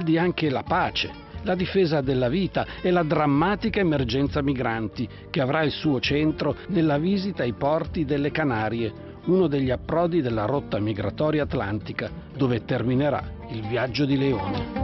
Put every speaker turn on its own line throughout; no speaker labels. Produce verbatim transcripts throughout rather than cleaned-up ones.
riguardi anche la pace, la difesa della vita e la drammatica emergenza migranti, che avrà il suo centro nella visita ai porti delle Canarie, uno degli approdi della rotta migratoria atlantica, dove terminerà il viaggio di Leone.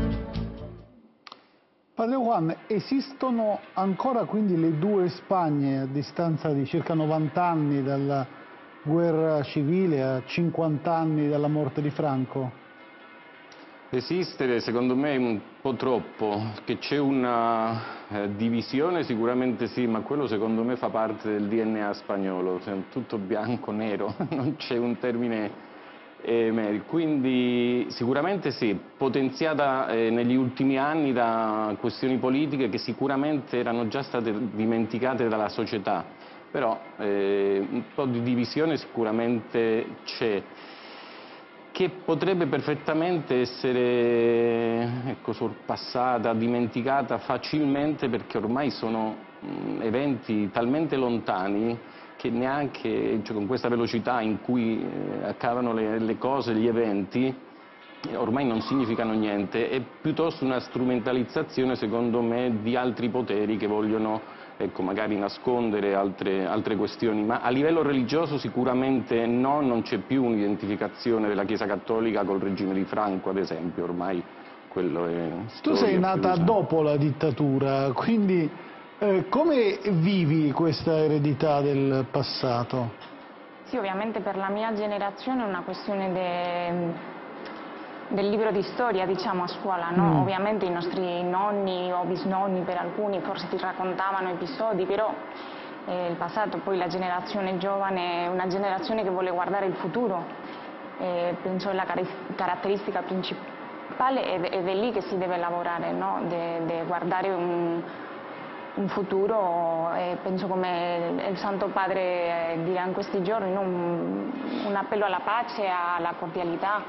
Padre Juan, esistono ancora quindi le due Spagne a distanza di circa novanta anni dalla guerra civile, a cinquanta anni dalla morte di Franco?
Esistere secondo me è un po' troppo, che c'è una eh, divisione sicuramente sì, ma quello secondo me fa parte del D N A spagnolo, cioè, tutto bianco, nero, non c'è un termine eh, quindi sicuramente sì, potenziata eh, negli ultimi anni da questioni politiche che sicuramente erano già state dimenticate dalla società, però eh, un po' di divisione sicuramente c'è, che potrebbe perfettamente essere ecco, sorpassata, dimenticata facilmente, perché ormai sono mh, eventi talmente lontani che neanche cioè, con questa velocità in cui eh, accadono le, le cose, gli eventi, eh, ormai non significano niente, è piuttosto una strumentalizzazione secondo me di altri poteri che vogliono ecco, magari nascondere altre, altre questioni, ma a livello religioso sicuramente no, non c'è più un'identificazione della Chiesa Cattolica col regime di Franco, ad esempio, ormai quello è storia.
Tu sei nata
chiusa.
dopo la dittatura, quindi eh, come vivi questa eredità del passato?
Sì, ovviamente per la mia generazione è una questione de... del libro di storia, diciamo, a scuola, no? Mm. Ovviamente i nostri nonni o bisnonni, per alcuni, forse ti raccontavano episodi, però eh, il passato, poi la generazione giovane è una generazione che vuole guardare il futuro, eh, penso è la car caratteristica principale ed, ed è lì che si deve lavorare, no? De, de guardare un, un futuro, e penso come il Santo Padre dirà in questi giorni, no? un, un appello alla pace, alla cordialità.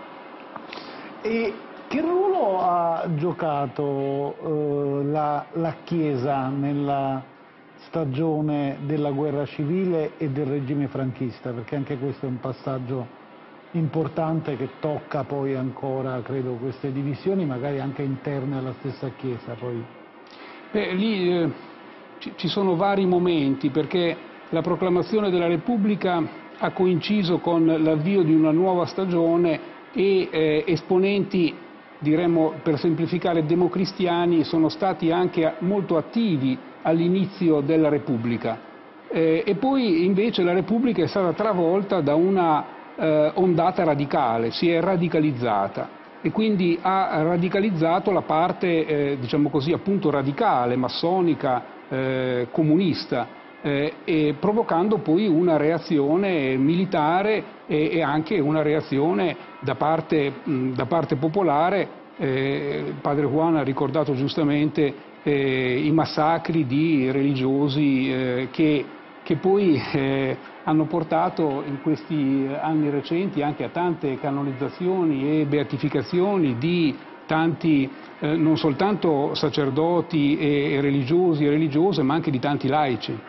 E che ruolo ha giocato eh, la, la Chiesa nella stagione della guerra civile e del regime franchista? Perché anche questo è un passaggio importante che tocca poi ancora, credo, queste divisioni, magari anche interne alla stessa Chiesa. Poi.
Beh, lì eh, ci, ci sono vari momenti, perché la proclamazione della Repubblica ha coinciso con l'avvio di una nuova stagione e eh, esponenti, diremmo per semplificare, democristiani sono stati anche molto attivi all'inizio della Repubblica. Eh, e poi invece la Repubblica è stata travolta da una eh, ondata radicale, si è radicalizzata e quindi ha radicalizzato la parte, eh, diciamo così, appunto radicale, massonica, eh, comunista. Eh, e provocando poi una reazione militare e, e anche una reazione da parte, mh, da parte popolare. Eh, il padre Juan ha ricordato giustamente eh, i massacri di religiosi eh, che, che poi eh, hanno portato in questi anni recenti anche a tante canonizzazioni e beatificazioni di tanti eh, non soltanto sacerdoti e religiosi e religiose, ma anche di tanti laici.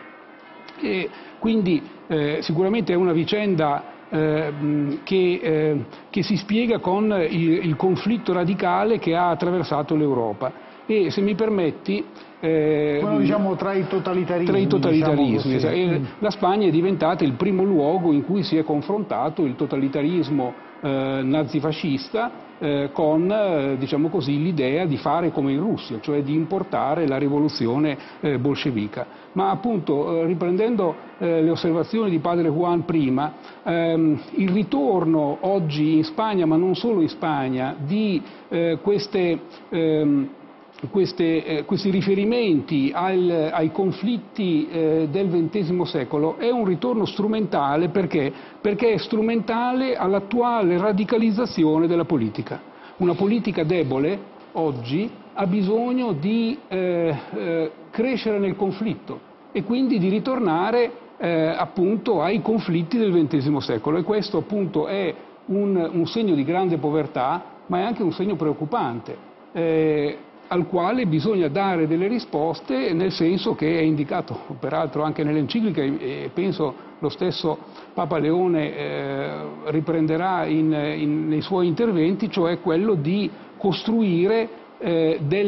E quindi eh, sicuramente è una vicenda eh, che, eh, che si spiega con il, il conflitto radicale che ha attraversato l'Europa. E se mi permetti, eh,
Quello, diciamo, tra i totalitarismi,
tra i totalitarismi
diciamo
e la Spagna è diventata il primo luogo in cui si è confrontato il totalitarismo eh, nazifascista eh, con eh, diciamo così, l'idea di fare come in Russia, cioè di importare la rivoluzione eh, bolscevica. Ma appunto, eh, riprendendo eh, le osservazioni di padre Juan prima, ehm, il ritorno oggi in Spagna, ma non solo in Spagna, di eh, queste ehm, Queste, eh, questi riferimenti al, ai conflitti eh, del ventesimo secolo è un ritorno strumentale. Perché? Perché è strumentale all'attuale radicalizzazione della politica. Una politica debole oggi ha bisogno di eh, eh, crescere nel conflitto e quindi di ritornare eh, appunto ai conflitti del ventesimo secolo, e questo appunto è un, un segno di grande povertà, ma è anche un segno preoccupante. Eh, al quale bisogna dare delle risposte, nel senso che è indicato peraltro anche nell'enciclica, e penso lo stesso Papa Leone eh, riprenderà in, in, nei suoi interventi, cioè quello di costruire eh, del